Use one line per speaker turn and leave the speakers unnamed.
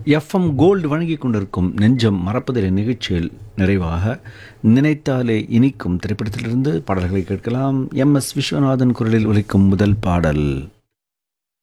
FM gold வழங்கி கொண்டிருக்கும் நெஞ்சம் மறப்பதில்லை நிகழ்ச்சியில் நிறைவாக நினைத்தாலே இனிக்கும் திரைப்படத்திலிருந்து பாடல்களை கேட்கலாம். எம் எஸ் விஸ்வநாதன் குரலில் ஒலிக்கும் முதல் பாடல்